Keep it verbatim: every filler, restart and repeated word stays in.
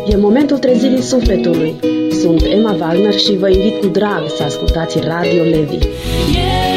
E momentul trezirii sufletului. Sunt Emma Wagner și vă invit cu drag să ascultați Radio Levi. Yeah!